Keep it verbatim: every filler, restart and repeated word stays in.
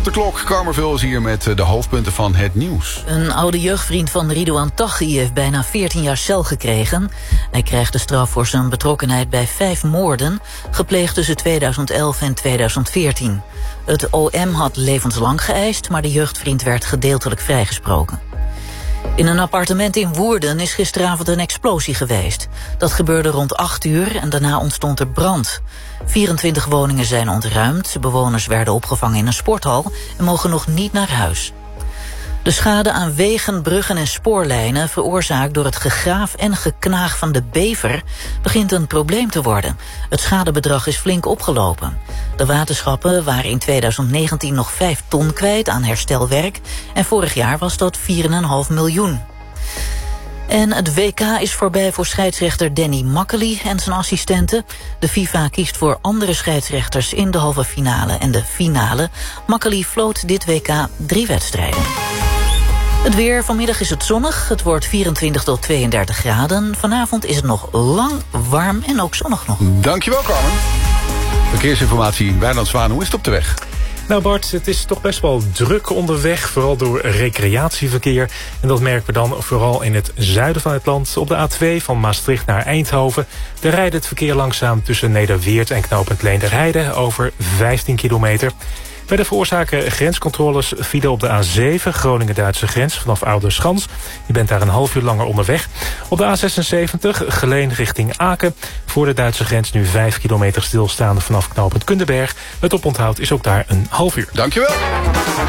De klok, Kamervul is hier met de hoofdpunten van het nieuws. Een oude jeugdvriend van Ridouan Taghi heeft bijna veertien jaar cel gekregen. Hij krijgt de straf voor zijn betrokkenheid bij vijf moorden, gepleegd tussen tweeduizend elf en tweeduizend veertien. Het O M had levenslang geëist, maar de jeugdvriend werd gedeeltelijk vrijgesproken. In een appartement in Woerden is gisteravond een explosie geweest. Dat gebeurde rond acht uur en daarna ontstond er brand. vierentwintig woningen zijn ontruimd, bewoners werden opgevangen in een sporthal en mogen nog niet naar huis. De schade aan wegen, bruggen en spoorlijnen, veroorzaakt door het gegraaf en geknaag van de bever, begint een probleem te worden. Het schadebedrag is flink opgelopen. De waterschappen waren in tweeduizend negentien nog vijf ton kwijt aan herstelwerk en vorig jaar was dat vier komma vijf miljoen. En het W K is voorbij voor scheidsrechter Danny Makkely en zijn assistenten. De FIFA kiest voor andere scheidsrechters in de halve finale en de finale. Makkely floot dit W K drie wedstrijden. Het weer, vanmiddag is het zonnig. Het wordt vierentwintig tot tweeëndertig graden. Vanavond is het nog lang, warm en ook zonnig nog. Dankjewel, Carmen. Verkeersinformatie, Wijnand Zwaan, hoe is het op de weg? Nou Bart, het is toch best wel druk onderweg, vooral door recreatieverkeer. En dat merken we dan vooral in het zuiden van het land. Op de A twee van Maastricht naar Eindhoven. Daar rijdt het verkeer langzaam tussen Nederweert en knooppunt Leenderheide over vijftien kilometer. Verder veroorzaken grenscontroles file op de A zeven, Groningen-Duitse grens, vanaf Ouderschans. Je bent daar een half uur langer onderweg. Op de A zesenzeventig, Geleen richting Aken. Voor de Duitse grens nu vijf kilometer stilstaande vanaf knooppunt Kunderberg. Het oponthoud is ook daar een half uur. Dankjewel.